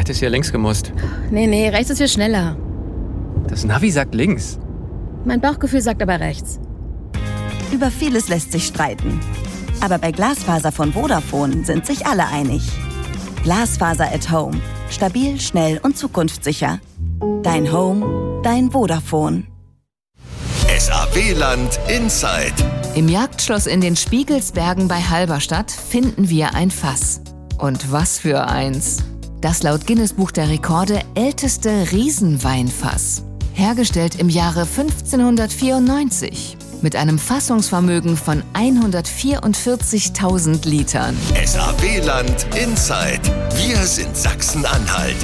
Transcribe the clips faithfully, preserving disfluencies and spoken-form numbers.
hättest hier links gemusst. Nee, nee, rechts ist hier schneller. Das Navi sagt links. Mein Bauchgefühl sagt aber rechts. Über vieles lässt sich streiten. Aber bei Glasfaser von Vodafone sind sich alle einig. Glasfaser at Home. Stabil, schnell und zukunftssicher. Dein Home, dein Vodafone. S A W-Land Inside. Im Jagdschloss in den Spiegelsbergen bei Halberstadt finden wir ein Fass. Und was für eins. Das laut Guinness-Buch der Rekorde älteste Riesenweinfass. Hergestellt im Jahre fünfzehnhundertvierundneunzig. Mit einem Fassungsvermögen von hundertvierundvierzigtausend Litern. S A W-Land Inside. Wir sind Sachsen-Anhalt.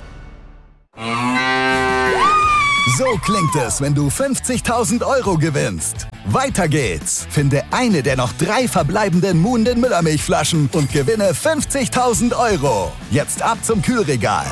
So klingt es, wenn du fünfzigtausend Euro gewinnst. Weiter geht's. Finde eine der noch drei verbleibenden Muhnden Müllermilchflaschen und gewinne fünfzigtausend Euro. Jetzt ab zum Kühlregal.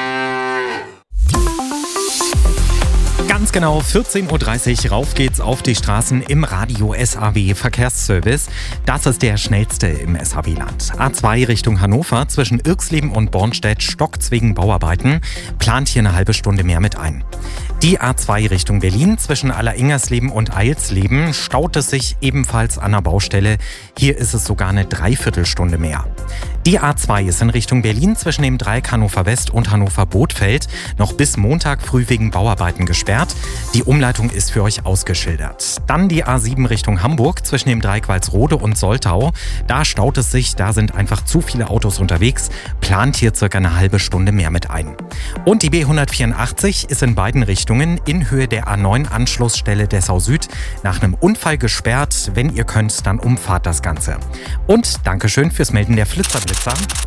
Ganz genau vierzehn Uhr dreißig, rauf geht's auf die Straßen im Radio S A W Verkehrsservice. Das ist der schnellste im S A W-Land. A zwei Richtung Hannover zwischen Irxleben und Bornstedt stockt's wegen Bauarbeiten. Plant hier eine halbe Stunde mehr mit ein. Die A zwei Richtung Berlin zwischen Alleringers-Leben und Eilsleben staut es sich ebenfalls an der Baustelle. Hier ist es sogar eine Dreiviertelstunde mehr. Die A zwei ist in Richtung Berlin zwischen dem Dreieck Hannover West und Hannover Bothfeld noch bis Montag früh wegen Bauarbeiten gesperrt. Die Umleitung ist für euch ausgeschildert. Dann die A sieben Richtung Hamburg zwischen dem Dreieck Walsrode und Soltau. Da staut es sich, da sind einfach zu viele Autos unterwegs. Plant hier circa eine halbe Stunde mehr mit ein. Und die B hundertvierundachtzig ist in beiden Richtungen in Höhe der A neun Anschlussstelle Dessau Süd nach einem Unfall gesperrt. Wenn ihr könnt, dann umfahrt das Ganze. Und Dankeschön fürs Melden der Flitzerblitzer.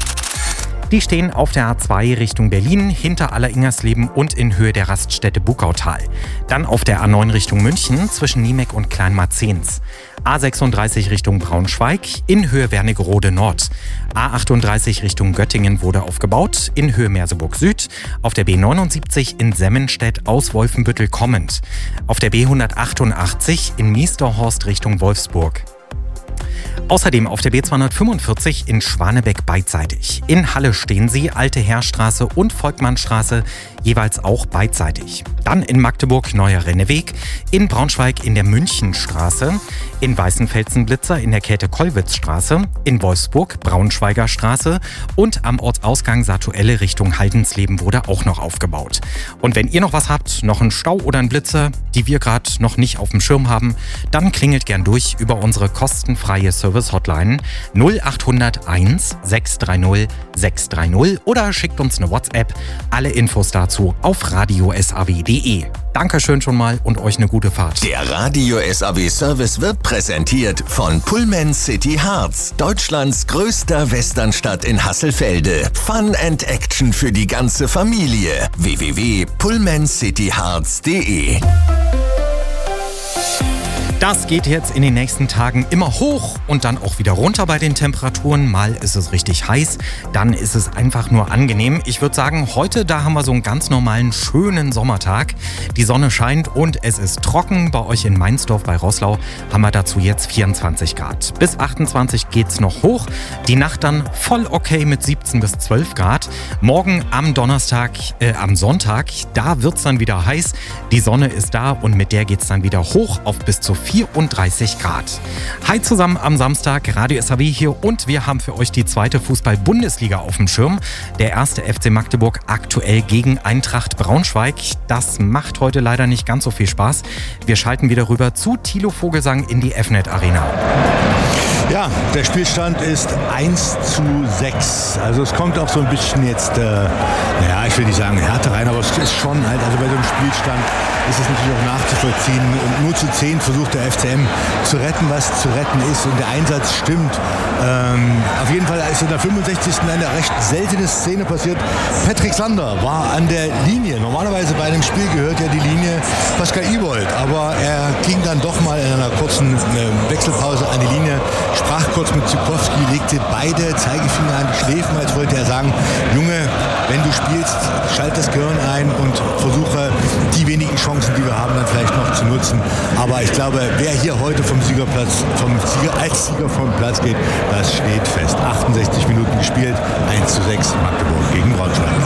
Die stehen auf der A zwei Richtung Berlin, hinter Alleringers-Leben und in Höhe der Raststätte Buckautal. Dann auf der A neun Richtung München zwischen Niemek und Kleinmarzens. A sechsunddreißig Richtung Braunschweig, in Höhe Wernigerode Nord. A achtunddreißig Richtung Göttingen wurde aufgebaut, in Höhe Merseburg Süd. Auf der B neunundsiebzig in Semmenstedt aus Wolfenbüttel kommend. Auf der B hundertachtundachtzig in Miesterhorst Richtung Wolfsburg. Außerdem auf der B zweihundertfünfundvierzig in Schwanebeck beidseitig. In Halle stehen sie, Alte Heerstraße und Volkmannstraße, jeweils auch beidseitig. Dann in Magdeburg Neuer Renneweg, in Braunschweig in der Münchenstraße, in Weißenfelsen-Blitzer in der Käthe-Kollwitz-Straße, in Wolfsburg Braunschweiger Straße und am Ortsausgang Satuelle Richtung Haldensleben wurde auch noch aufgebaut. Und wenn ihr noch was habt, noch einen Stau oder einen Blitzer, die wir gerade noch nicht auf dem Schirm haben, dann klingelt gern durch über unsere kostenfreie Service-Hotline null acht null null eins sechs drei null sechs drei null oder schickt uns eine WhatsApp. Alle Infos dazu auf radio s a w punkt d e. Dankeschön schon mal und euch eine gute Fahrt. Der Radio S A W Service wird präsentiert von Pullman City Harz, Deutschlands größter Westernstadt in Hasselfelde. Fun and Action für die ganze Familie. w w w punkt pullman city harz punkt d e. Das geht jetzt in den nächsten Tagen immer hoch und dann auch wieder runter bei den Temperaturen. Mal ist es richtig heiß, dann ist es einfach nur angenehm. Ich würde sagen, heute, da haben wir so einen ganz normalen, schönen Sommertag. Die Sonne scheint und es ist trocken. Bei euch in Mainzdorf bei Roßlau haben wir dazu jetzt vierundzwanzig Grad. Bis achtundzwanzig geht's noch hoch. Die Nacht dann voll okay mit siebzehn bis zwölf Grad. Morgen am Donnerstag, äh, am Sonntag, da wird's dann wieder heiß. Die Sonne ist da und mit der geht's dann wieder hoch auf bis zu vierunddreißig Grad. Hi zusammen am Samstag, Radio S A W hier und wir haben für euch die zweite Fußball-Bundesliga auf dem Schirm. Der erste F C Magdeburg aktuell gegen Eintracht Braunschweig. Das macht heute leider nicht ganz so viel Spaß. Wir schalten wieder rüber zu Thilo Vogelsang in die F N E T Arena. Ja, der Spielstand ist eins zu sechs. Also es kommt auch so ein bisschen jetzt, äh, naja, ich will nicht sagen Härte rein, aber es ist schon halt, also bei so einem Spielstand ist es natürlich auch nachzuvollziehen. Und nur zu zehn versucht der F C M zu retten, was zu retten ist und der Einsatz stimmt. Ähm, auf jeden Fall ist in der fünfundsechzigsten eine recht seltene Szene passiert. Patrick Sander war an der Linie. Normalerweise bei einem Spiel gehört ja die Linie Pascal Iwold, aber er ging dann doch mal in einer kurzen äh, Wechselpause an die Linie, sprach kurz mit Zukowski, legte beide Zeigefinger an die Schläfen, als wollte er sagen, Junge, wenn du spielst, schalt das Gehirn ein und versuche die wenigen Chancen, die wir haben, dann vielleicht noch zu nutzen. Aber ich glaube, wer hier heute vom Siegerplatz, vom Sieger als Sieger vom Platz geht, das steht fest. achtundsechzig Minuten gespielt, eins zu sechs Magdeburg gegen Braunschweig. Danke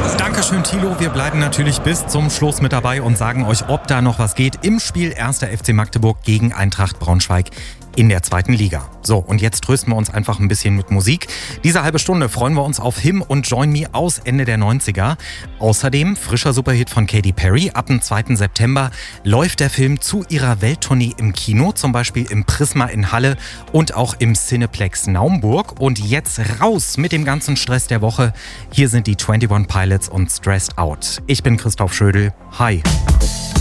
Dankeschön, Thilo. Wir bleiben natürlich bis zum Schluss mit dabei und sagen euch, ob da noch was geht im Spiel erster F C Magdeburg gegen Eintracht Braunschweig in der zweiten Liga. So, und jetzt trösten wir uns einfach ein bisschen mit Musik. Diese halbe Stunde freuen wir uns auf Him und Join Me aus Ende der neunziger. Außerdem frischer Superhit von Katy Perry. Ab dem zweiten September läuft der Film zu ihrer Welttournee im Kino, zum Beispiel im Prisma in Halle und auch im Cineplex Naumburg. Und jetzt raus mit dem ganzen Stress der Woche. Hier sind die einundzwanzig Pilots und Stressed Out. Ich bin Christoph Schödel. Hi.